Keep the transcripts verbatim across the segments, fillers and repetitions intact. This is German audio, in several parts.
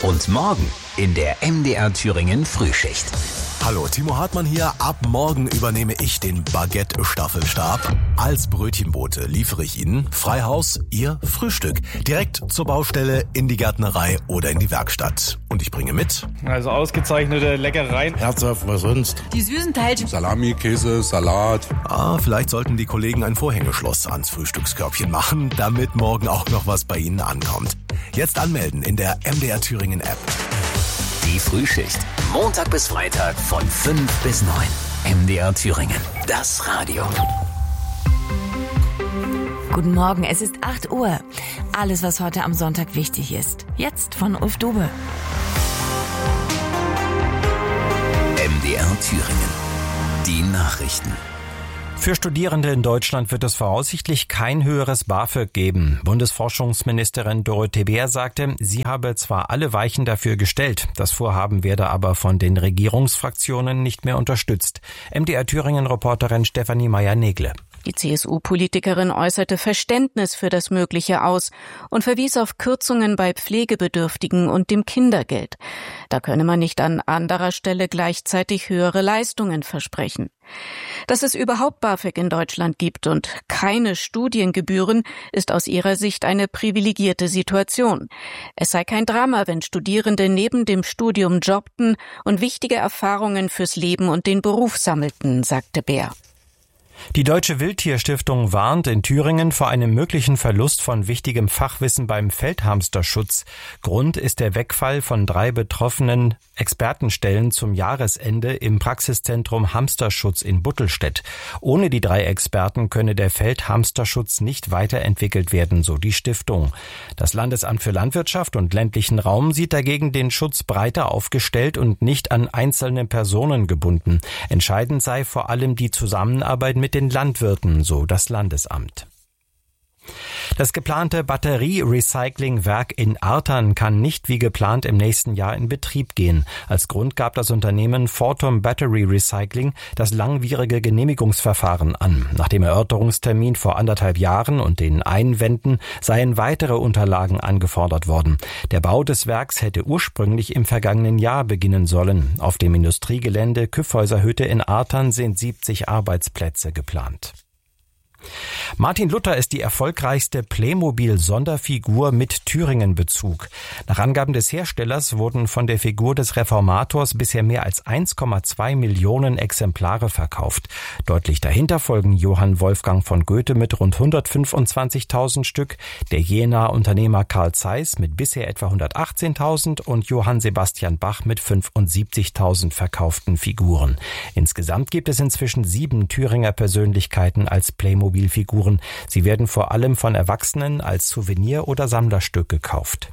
Und morgen in der M D R Thüringen Frühschicht. Hallo, Timo Hartmann hier. Ab morgen übernehme ich den Baguette-Staffelstab. Als Brötchenbote liefere ich Ihnen frei Haus Ihr Frühstück. Direkt zur Baustelle, in die Gärtnerei oder in die Werkstatt. Und ich bringe mit... Also ausgezeichnete Leckereien. Herzhaft, was sonst? Die süßen Teilchen. Salami, Käse, Salat. Ah, vielleicht sollten die Kollegen ein Vorhängeschloss ans Frühstückskörbchen machen, damit morgen auch noch was bei Ihnen ankommt. Jetzt anmelden in der M D R Thüringen App. Die Frühschicht. Montag bis Freitag von fünf bis neun. M D R Thüringen. Das Radio. Guten Morgen, es ist acht Uhr. Alles, was heute am Sonntag wichtig ist. Jetzt von Ulf Dube. M D R Thüringen. Die Nachrichten. Für Studierende in Deutschland wird es voraussichtlich kein höheres BAföG geben. Bundesforschungsministerin Dorothee Bär sagte, sie habe zwar alle Weichen dafür gestellt, das Vorhaben werde aber von den Regierungsfraktionen nicht mehr unterstützt. M D R Thüringen-Reporterin Stefanie Meyer-Negle. Die C S U-Politikerin äußerte Verständnis für das Mögliche aus und verwies auf Kürzungen bei Pflegebedürftigen und dem Kindergeld. Da könne man nicht an anderer Stelle gleichzeitig höhere Leistungen versprechen. Dass es überhaupt BAföG in Deutschland gibt und keine Studiengebühren, ist aus ihrer Sicht eine privilegierte Situation. Es sei kein Drama, wenn Studierende neben dem Studium jobbten und wichtige Erfahrungen fürs Leben und den Beruf sammelten, sagte Bär. Die Deutsche Wildtierstiftung warnt in Thüringen vor einem möglichen Verlust von wichtigem Fachwissen beim Feldhamsterschutz. Grund ist der Wegfall von drei betroffenen Expertenstellen zum Jahresende im Praxiszentrum Hamsterschutz in Buttelstedt. Ohne die drei Experten könne der Feldhamsterschutz nicht weiterentwickelt werden, so die Stiftung. Das Landesamt für Landwirtschaft und ländlichen Raum sieht dagegen den Schutz breiter aufgestellt und nicht an einzelne Personen gebunden. Entscheidend sei vor allem die Zusammenarbeit mit den Landwirten, so das Landesamt. Das geplante Batterie-Recycling-Werk in Artern kann nicht wie geplant im nächsten Jahr in Betrieb gehen. Als Grund gab das Unternehmen Fortum Battery Recycling das langwierige Genehmigungsverfahren an. Nach dem Erörterungstermin vor anderthalb Jahren und den Einwänden seien weitere Unterlagen angefordert worden. Der Bau des Werks hätte ursprünglich im vergangenen Jahr beginnen sollen. Auf dem Industriegelände Kyffhäuserhütte in Artern sind siebzig Arbeitsplätze geplant. Martin Luther ist die erfolgreichste Playmobil-Sonderfigur mit Thüringen-Bezug. Nach Angaben des Herstellers wurden von der Figur des Reformators bisher mehr als eins Komma zwei Millionen Exemplare verkauft. Deutlich dahinter folgen Johann Wolfgang von Goethe mit rund hundertfünfundzwanzigtausend Stück, der Jenaer Unternehmer Carl Zeiss mit bisher etwa hundertachtzehntausend und Johann Sebastian Bach mit fünfundsiebzigtausend verkauften Figuren. Insgesamt gibt es inzwischen sieben Thüringer Persönlichkeiten als Playmobil Figuren. Sie werden vor allem von Erwachsenen als Souvenir oder Sammlerstück gekauft.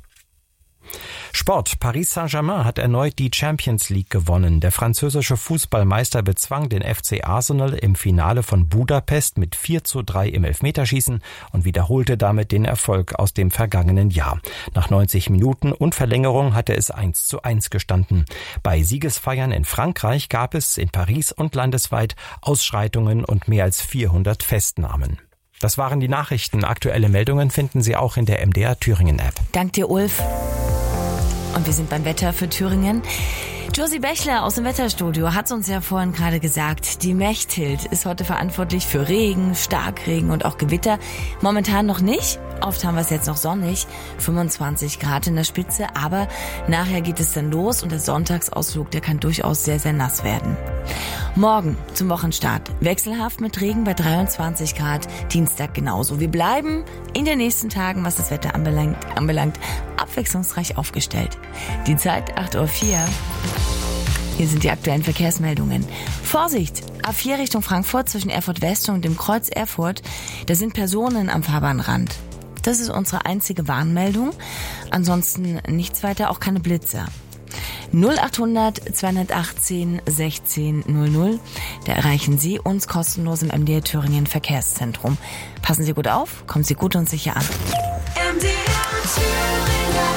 Sport. Paris Saint-Germain hat erneut die Champions League gewonnen. Der französische Fußballmeister bezwang den F C Arsenal im Finale von Budapest mit vier zu drei im Elfmeterschießen und wiederholte damit den Erfolg aus dem vergangenen Jahr. Nach neunzig Minuten und Verlängerung hatte es eins zu eins gestanden. Bei Siegesfeiern in Frankreich gab es in Paris und landesweit Ausschreitungen und mehr als vierhundert Festnahmen. Das waren die Nachrichten. Aktuelle Meldungen finden Sie auch in der M D R Thüringen App. Dank dir, Ulf. Und wir sind beim Wetter für Thüringen. Josie Bechler aus dem Wetterstudio hat uns ja vorhin gerade gesagt, die Mechthild ist heute verantwortlich für Regen, Starkregen und auch Gewitter. Momentan noch nicht. Oft haben wir es jetzt noch sonnig, fünfundzwanzig Grad in der Spitze, aber nachher geht es dann los und der Sonntagsausflug, der kann durchaus sehr, sehr nass werden. Morgen zum Wochenstart wechselhaft mit Regen bei dreiundzwanzig Grad, Dienstag genauso. Wir bleiben in den nächsten Tagen, was das Wetter anbelangt, anbelangt abwechslungsreich aufgestellt. Die Zeit acht Uhr vier. Hier sind die aktuellen Verkehrsmeldungen. Vorsicht! A vier Richtung Frankfurt zwischen Erfurt West und dem Kreuz Erfurt. Da sind Personen am Fahrbahnrand. Das ist unsere einzige Warnmeldung. Ansonsten nichts weiter, auch keine Blitzer. null achthundert zweihundertachtzehn sechzehn null null. Da erreichen Sie uns kostenlos im M D R Thüringen Verkehrszentrum. Passen Sie gut auf, kommen Sie gut und sicher an. M D R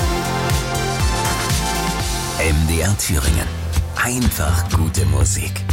Thüringen. M D R Thüringen. Einfach gute Musik.